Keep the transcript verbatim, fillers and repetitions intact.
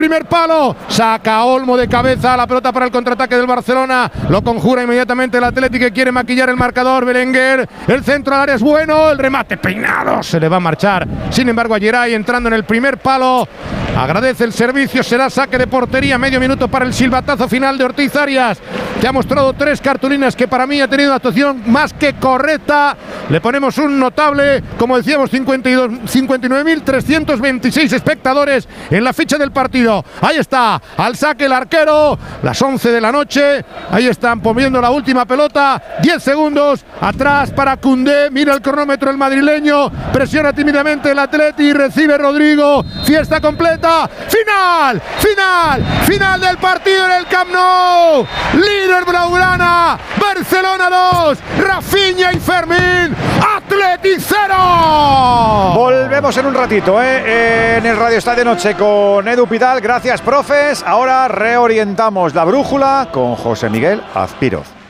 Primer palo, saca Olmo de cabeza, la pelota para el contraataque del Barcelona, lo conjura inmediatamente el Atlético que quiere maquillar el marcador. Berenguer, el centro al área es bueno, el remate peinado, se le va a marchar, sin embargo a Geray entrando en el primer palo, agradece el servicio, será saque de portería, medio minuto para el silbatazo final de Ortiz Arias, que ha mostrado tres cartulinas que para mí ha tenido una actuación más que correcta. Le ponemos un notable, como decíamos, cincuenta y nueve mil trescientos veintiséis espectadores en la ficha del partido. Ahí está, al saque el arquero, las once de la noche, ahí están poniendo la última pelota, diez segundos, atrás para Koundé, mira el cronómetro el madrileño, presiona tímidamente el Atleti, recibe Rodrigo, fiesta completa, final, final, final del partido en el Camp Nou, líder blaugrana, Barcelona dos, Rafinha y Fermín, Atleti cero. Volvemos en un ratito, ¿eh? en el Radio Estadio Noche con Edu Pidal. Gracias, profes. Ahora reorientamos la brújula con José Miguel Azpiroz.